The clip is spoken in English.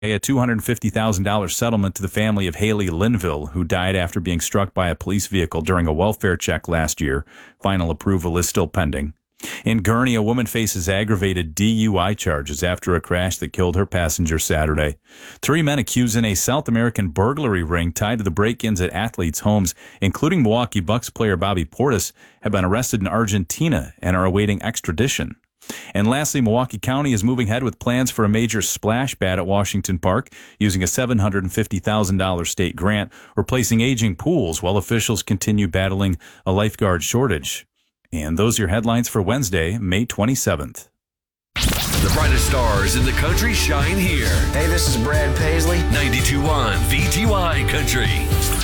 a $250,000 settlement to the family of Haley Linville, who died after being struck by a police vehicle during a welfare check last year. Final approval is still pending. In Gurnee, a woman faces aggravated DUI charges after a crash that killed her passenger Saturday. 3 men accused in a South American burglary ring tied to the break-ins at athletes' homes, including Milwaukee Bucks player Bobby Portis, have been arrested in Argentina and are awaiting extradition. And lastly, Milwaukee County is moving ahead with plans for a major splash pad at Washington Park using a $750,000 state grant, replacing aging pools while officials continue battling a lifeguard shortage. And those are your headlines for Wednesday, May 27th. The brightest stars in the country shine here. Hey, this is Brad Paisley. 92.1 VTY Country.